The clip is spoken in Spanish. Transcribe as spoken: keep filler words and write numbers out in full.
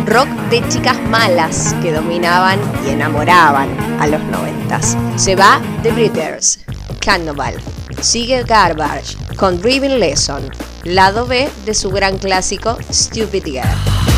rock de chicas malas que dominaban y enamoraban a los noventas. Se va The Breeders, Cannibal. Sigue Garbage con Driving Lesson, lado B de su gran clásico Stupid Girl.